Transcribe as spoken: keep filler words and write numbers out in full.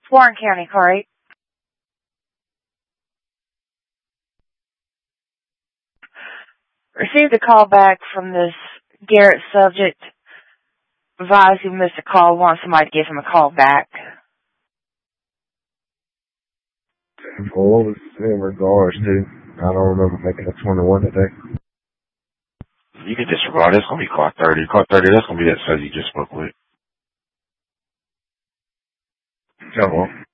Warren County, car eight. Received a call back from this Garrett subject. Advised he missed a call. Wants somebody to give him a call back. Well, what was it in regards to? I don't remember making a twenty-one today. You can disregard it. It's going to be car thirty. Car thirty, that's going to be that says you just spoke with. Come on.